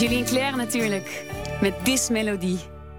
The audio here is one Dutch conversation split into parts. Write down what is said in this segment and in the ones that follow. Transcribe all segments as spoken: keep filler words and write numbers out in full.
Julien Clerc natuurlijk, met This Melody.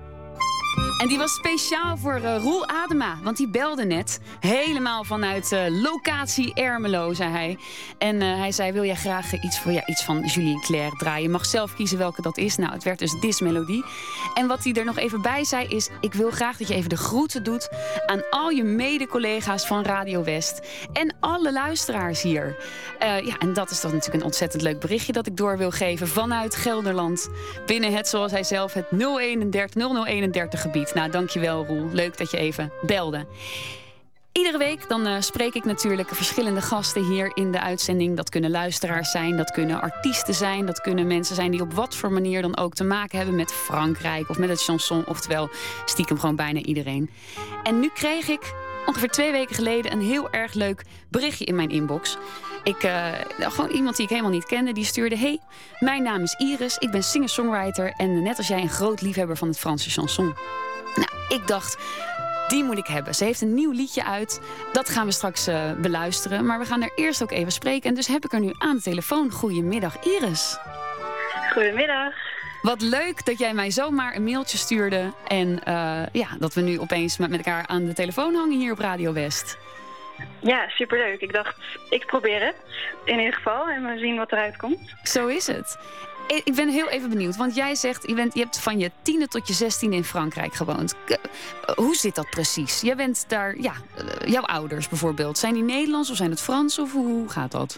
En die was speciaal voor uh, Roel Adema, want die belde net. Helemaal vanuit uh, locatie Ermelo, zei hij. En uh, hij zei, wil jij graag uh, iets, voor, ja, iets van Julien Clerc draaien? Je mag zelf kiezen welke dat is. Nou, het werd dus This Melody. En wat hij er nog even bij zei is, ik wil graag dat je even de groeten doet aan al je mede-collega's van Radio West. En alle luisteraars hier. Uh, ja, en dat is dan natuurlijk een ontzettend leuk berichtje dat ik door wil geven vanuit Gelderland. Binnen het, zoals hij zelf, het nul eenendertig nul nul eenendertig gebied. Nou, dankjewel Roel. Leuk dat je even belde. Iedere week dan uh, spreek ik natuurlijk verschillende gasten hier in de uitzending. Dat kunnen luisteraars zijn, dat kunnen artiesten zijn, dat kunnen mensen zijn die op wat voor manier dan ook te maken hebben met Frankrijk of met het chanson, oftewel stiekem gewoon bijna iedereen. En nu kreeg ik ongeveer twee weken geleden een heel erg leuk berichtje in mijn inbox. Ik, uh, gewoon iemand die ik helemaal niet kende, die stuurde: hey, mijn naam is Iris, ik ben singer-songwriter en net als jij een groot liefhebber van het Franse chanson. Nou, ik dacht, die moet ik hebben. Ze heeft een nieuw liedje uit. Dat gaan we straks uh, beluisteren. Maar we gaan er eerst ook even spreken. En dus heb ik er nu aan de telefoon. Goedemiddag, Iris. Goedemiddag. Wat leuk dat jij mij zomaar een mailtje stuurde. En uh, ja, dat we nu opeens met elkaar aan de telefoon hangen hier op Radio West. Ja, superleuk. Ik dacht, ik probeer het in ieder geval. En we zien wat eruit komt. Zo is het. Ik ben heel even benieuwd, want jij zegt, je, bent, je hebt van je tiende tot je zestiende in Frankrijk gewoond. K- hoe zit dat precies? Jij bent daar, ja, jouw ouders bijvoorbeeld. Zijn die Nederlands of zijn het Frans of hoe gaat dat?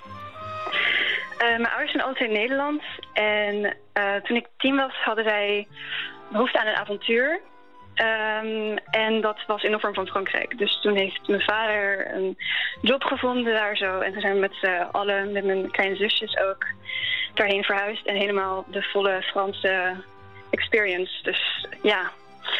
Uh, mijn ouders zijn altijd Nederlands. En uh, toen ik tien was, hadden zij behoefte aan een avontuur. Um, en dat was in de vorm van Frankrijk. Dus toen heeft mijn vader een job gevonden daar zo. En toen zijn we met z'n allen, met mijn kleine zusjes ook, daarheen verhuisd. En helemaal de volle Franse experience. Dus ja,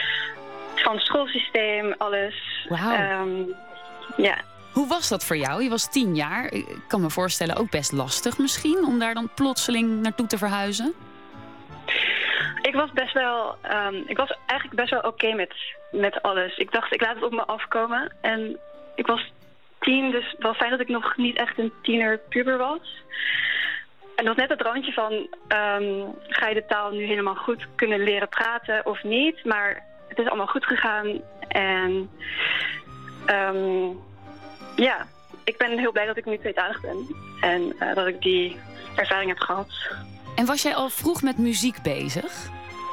het Frans schoolsysteem, alles. Wauw. Um, ja. Hoe was dat voor jou? Je was tien jaar. Ik kan me voorstellen ook best lastig misschien om daar dan plotseling naartoe te verhuizen. Ik was best wel, um, ik was eigenlijk best wel oké okay met, met alles. Ik dacht, ik laat het op me afkomen. En ik was tien, dus wel fijn dat ik nog niet echt een tiener puber was. En dat was net het randje van, um, ga je de taal nu helemaal goed kunnen leren praten of niet? Maar het is allemaal goed gegaan. En um, ja, ik ben heel blij dat ik nu tweetalig ben. En uh, dat ik die ervaring heb gehad. En was jij al vroeg met muziek bezig?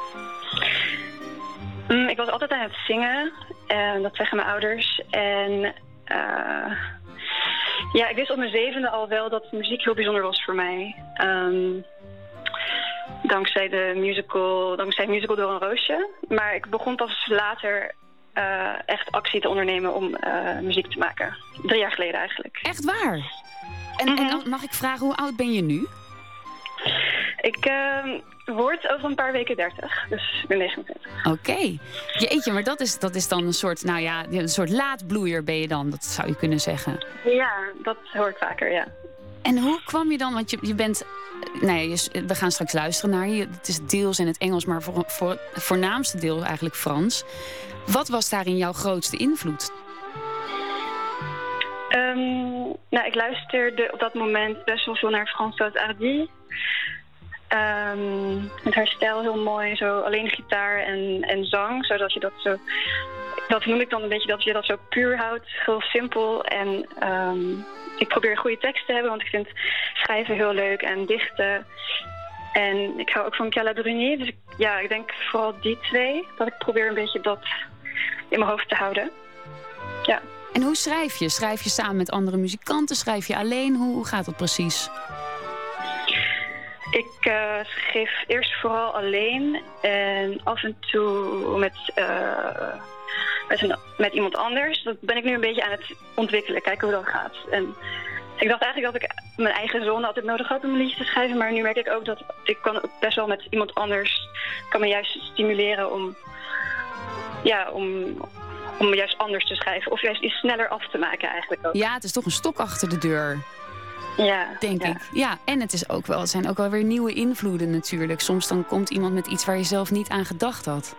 Mm, ik was altijd aan het zingen. En dat zeggen mijn ouders. En uh, ja, ik wist op mijn zevende al wel dat muziek heel bijzonder was voor mij. Um, dankzij de musical, dankzij musical Door een Roosje. Maar ik begon pas later uh, echt actie te ondernemen om uh, muziek te maken. Drie jaar geleden eigenlijk. Echt waar? En, mm-hmm. en mag ik vragen, hoe oud ben je nu? Ik uh, word over een paar weken dertig, dus ik ben negenentwintig. Oké. Okay. Jeetje, maar dat is, dat is dan een soort, nou ja, een soort laatbloeier ben je dan, dat zou je kunnen zeggen. Ja, dat hoor ik vaker, ja. En hoe kwam je dan, want je, je bent, nou ja, je, we gaan straks luisteren naar je. Het is deels in het Engels, maar voor, voor het voornaamste deel eigenlijk Frans. Wat was daarin jouw grootste invloed? Um, nou, ik luisterde op dat moment best wel veel naar Françoise Hardy. Um, met haar stijl heel mooi, zo alleen gitaar en, en zang, zodat je dat zo, dat noem ik dan een beetje, dat je dat zo puur houdt, heel simpel. En um, ik probeer goede tekst te hebben, want ik vind schrijven heel leuk en dichten. En ik hou ook van Carla Bruni, dus ik, ja, ik denk vooral die twee, dat ik probeer een beetje dat in mijn hoofd te houden. Ja. En hoe schrijf je? Schrijf je samen met andere muzikanten? Schrijf je alleen? Hoe, hoe gaat dat precies? Ik uh, schreef eerst vooral alleen en af en toe met, uh, met, een, met iemand anders. Dat ben ik nu een beetje aan het ontwikkelen, kijken hoe dat gaat. En ik dacht eigenlijk dat ik mijn eigen zone altijd nodig had om een liedje te schrijven. Maar nu merk ik ook dat ik kan ook best wel met iemand anders, kan me juist stimuleren om, ja, om, om juist anders te schrijven. Of juist iets sneller af te maken eigenlijk ook. Ja, het is toch een stok achter de deur. Ja, denk ja. ik. Ja, en het is ook wel, het zijn ook wel weer nieuwe invloeden natuurlijk. Soms dan komt iemand met iets waar je zelf niet aan gedacht had.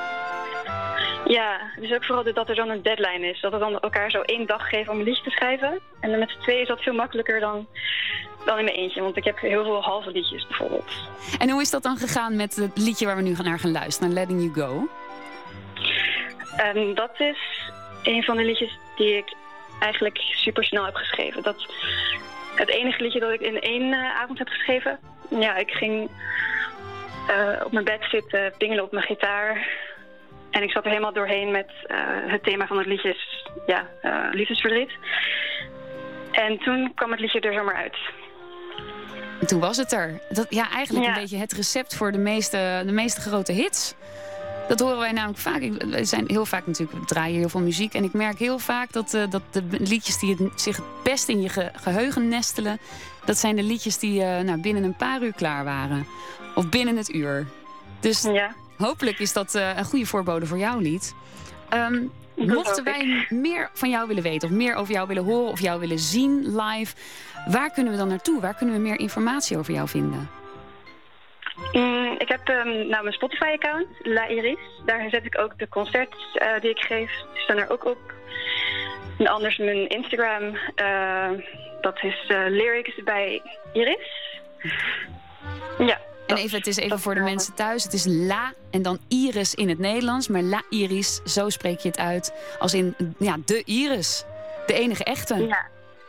Ja, dus ook vooral dat er dan een deadline is. Dat we dan elkaar zo één dag geven om een liedje te schrijven. En dan met z'n tweeën is dat veel makkelijker dan dan in mijn eentje. Want ik heb heel veel halve liedjes bijvoorbeeld. En hoe is dat dan gegaan met het liedje waar we nu naar gaan luisteren, Letting You Go? Um, dat is een van de liedjes die ik eigenlijk super snel heb geschreven. Dat het enige liedje dat ik in één uh, avond heb geschreven. Ja, ik ging uh, op mijn bed zitten, pingelen op mijn gitaar. En ik zat er helemaal doorheen met uh, het thema van het liedje is, ja, uh, liefdesverdriet. En toen kwam het liedje er zomaar uit. En toen was het er. Dat, ja, eigenlijk ja. een beetje het recept voor de meeste, de meeste grote hits. Dat horen wij namelijk vaak. We zijn heel vaak natuurlijk, we draaien heel veel muziek. En ik merk heel vaak dat, uh, dat de liedjes die het, zich het best in je ge- geheugen nestelen... dat zijn de liedjes die uh, nou, binnen een paar uur klaar waren. Of binnen het uur. Dus ja. hopelijk is dat uh, een goede voorbode voor jouw lied. Um, mochten wij meer van jou willen weten... of meer over jou willen horen of jou willen zien live... waar kunnen we dan naartoe? Waar kunnen we meer informatie over jou vinden? Mm, ik heb um, nou, mijn Spotify-account, La Iris. Daar zet ik ook de concerts uh, die ik geef. Die staan er ook op. En anders mijn Instagram. Uh, dat is uh, Lyrics bij Iris. Ja. En even, het is even voor de mensen thuis. Het is La en dan Iris in het Nederlands. Maar La Iris, zo spreek je het uit. Als in, ja, de Iris. De enige echte. Ja.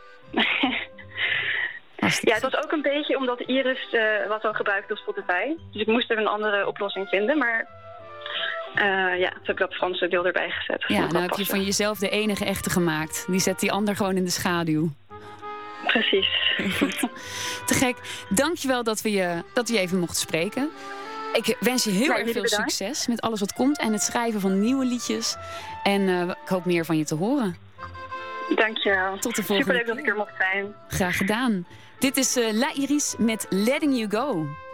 Ja, het was ook een beetje omdat Iris uh, was al gebruikt op Spotify. Dus ik moest er een andere oplossing vinden. Maar uh, ja, toen heb ik dat Franse deel erbij gezet. Ja, dan heb je van jezelf de enige echte gemaakt. Die zet die ander gewoon in de schaduw. Precies. Goed. Te gek. Dankjewel dat we je, dat we je even mochten spreken. Ik wens je heel ja, erg veel bedankt. succes met alles wat komt. En het schrijven van nieuwe liedjes. En uh, ik hoop meer van je te horen. Dankjewel. Tot de volgende Superleuk keer. dat ik er mocht zijn. Graag gedaan. Dit is uh, La Iris met Letting You Go.